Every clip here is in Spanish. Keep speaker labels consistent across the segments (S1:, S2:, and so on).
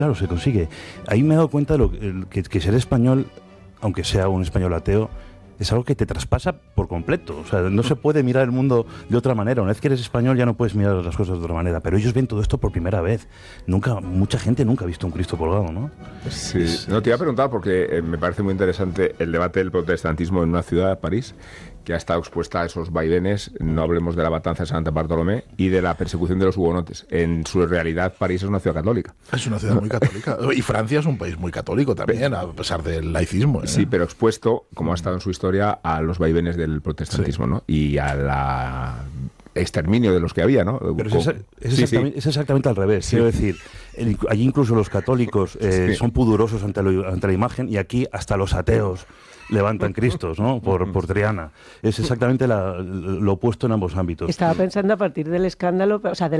S1: Claro, se consigue. Ahí me he dado cuenta de que ser español, aunque sea un español ateo, es algo que te traspasa por completo. O sea, no se puede mirar el mundo de otra manera. Una vez que eres español ya no puedes mirar las cosas de otra manera. Pero ellos ven todo esto por primera vez. Mucha gente nunca ha visto un Cristo colgado, ¿no?
S2: Sí. No, te iba a preguntar porque me parece muy interesante el debate del protestantismo en una ciudad, París, que ha estado expuesta a esos vaivenes. No hablemos de la matanza de San Bartolomé y de la persecución de los hugonotes. En su realidad, París es una ciudad católica.
S3: Es una ciudad muy católica. Y Francia es un país muy católico también, a pesar del laicismo.
S2: Sí, pero expuesto, como ha estado en su historia, a los vaivenes del protestantismo, ¿no? Y a la exterminio de los que había, ¿no?
S1: Pero es exactamente al revés. Quiero decir, allí incluso los católicos son pudorosos ante la imagen, y aquí hasta los ateos levantan Cristos, ¿no? Por Triana. Es exactamente lo opuesto en ambos ámbitos.
S4: Estaba pensando a partir del escándalo, o sea, de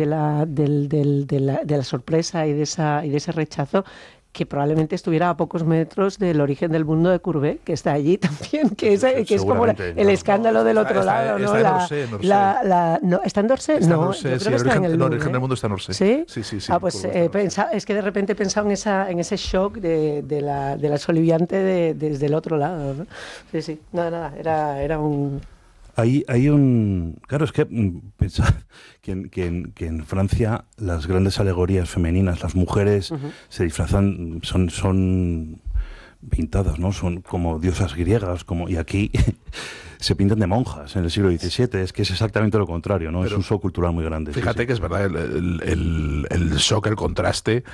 S4: la sorpresa y de ese rechazo, que probablemente estuviera a pocos metros del origen del mundo de Courbet, que está allí también, que es como el escándalo del otro lado, ¿no? ¿Está en D'Orsay? No, yo creo que está en el
S3: origen del mundo está en D'Orsay.
S4: ¿Sí?
S3: Sí.
S4: Ah, pues es que de repente he pensado en ese shock de la Soliviante desde el otro lado, ¿no? Sí. Nada, era un...
S1: Hay un... Claro, es que pensad que en Francia las grandes alegorías femeninas, las mujeres se disfrazan, son pintadas, ¿no? Son como diosas griegas, y aquí se pintan de monjas en el siglo XVII. Es que es exactamente lo contrario, ¿no? Pero es un shock cultural muy grande.
S3: Fíjate que es verdad, el shock, el contraste,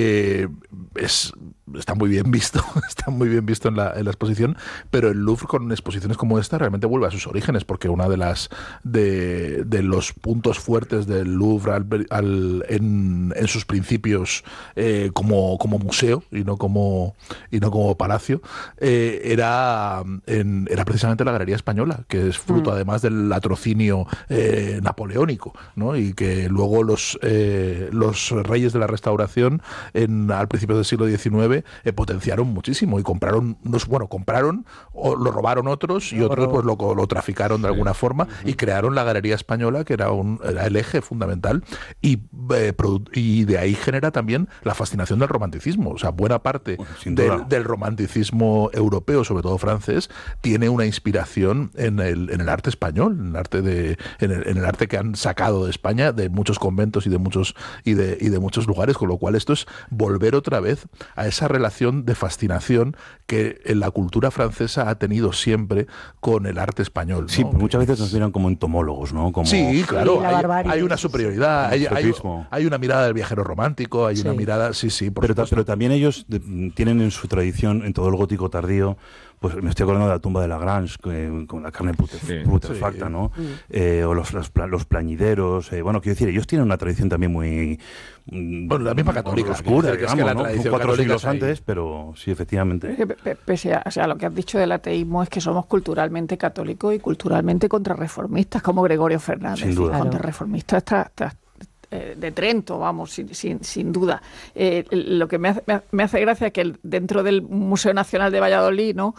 S3: está muy bien visto, en la exposición, pero el Louvre con exposiciones como esta realmente vuelve a sus orígenes, porque una de los puntos fuertes del Louvre en sus principios como museo y no como palacio, era precisamente la Galería Española, que es fruto además del latrocinio napoleónico, ¿no? Y que luego los reyes de la Restauración al principio del siglo XIX potenciaron muchísimo y compraron o lo robaron otros, y otros pues lo traficaron de alguna forma, y crearon la Galería Española, que era el eje fundamental, y de ahí genera también la fascinación del romanticismo. O sea, buena parte del romanticismo europeo, sobre todo francés, tiene una inspiración en el arte español, en el arte que han sacado de España, de muchos conventos y de muchos lugares, con lo cual esto es volver otra vez a esa relación de fascinación que en la cultura francesa ha tenido siempre con el arte español, ¿no?
S1: Sí, muchas veces nos miran como entomólogos, ¿no?
S3: Sí, claro, hay una superioridad, hay una mirada del viajero romántico, hay una mirada,
S1: pero también ellos tienen en su tradición, en todo el gótico tardío, pues me estoy acordando de la tumba de Lagrange, con la carne putrefacta, ¿no? O los plañideros. Quiero decir, ellos tienen una tradición también muy...
S3: la misma católica.
S1: Oscura,
S3: que la tradición
S1: 4 siglos
S3: ahí
S1: antes, pero sí, efectivamente.
S5: Pese a lo que has dicho del ateísmo, es que somos culturalmente católicos y culturalmente contrarreformistas, como Gregorio Fernández.
S1: Sin duda.
S5: Contrarreformistas de Trento, vamos, sin duda. Lo que me hace gracia es que dentro del Museo Nacional de Valladolid, ¿no?,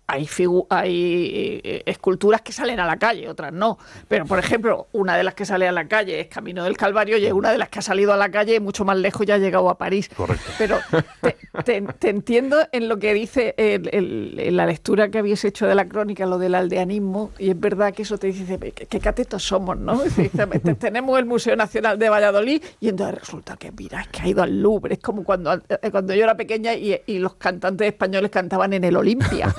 S5: hay esculturas que salen a la calle, otras no. Pero, por ejemplo, una de las que sale a la calle es Camino del Calvario, y una de las que ha salido a la calle mucho más lejos, ya ha llegado a París.
S1: Correcto.
S5: Pero te entiendo en lo que dice en la lectura que habéis hecho de la crónica, lo del aldeanismo, y es verdad que eso te dice, qué catetos somos, ¿no? Tenemos el Museo Nacional de Valladolid, y entonces resulta que, mira, es que ha ido al Louvre. Es como cuando yo era pequeña y los cantantes españoles cantaban en el Olimpia.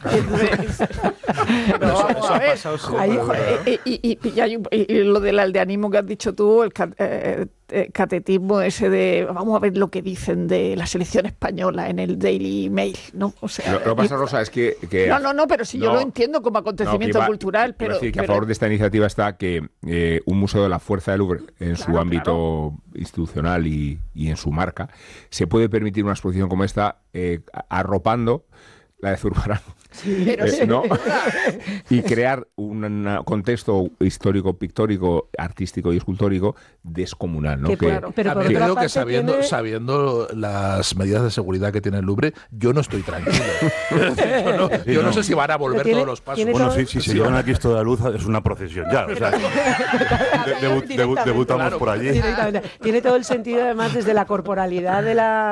S5: Y lo del aldeanismo que has dicho tú, el catetismo ese de vamos a ver lo que dicen de la selección española en el Daily Mail, ¿no? O sea,
S2: lo que pasa, Rosa, es que
S5: no, pero si yo lo entiendo como acontecimiento cultural, pero
S2: decir que a favor de esta iniciativa está que un museo de la fuerza del Louvre, en su ámbito institucional y en su marca, se puede permitir una exposición como esta, arropando la de Zurbarán.
S5: Sí, pero sí.
S2: ¿No? Y crear un contexto histórico, pictórico, artístico y escultórico descomunal, ¿no?
S4: Claro, pero por
S3: creo que
S4: tiene...
S3: sabiendo las medidas de seguridad que tiene el Louvre, yo no estoy tranquilo. yo no sé si van a volver todos los pasos.
S1: Bueno, si se llevan a Cristo de la Luz es una procesión ya. O sea, debutamos por allí.
S4: Tiene todo el sentido, además, desde la corporalidad de la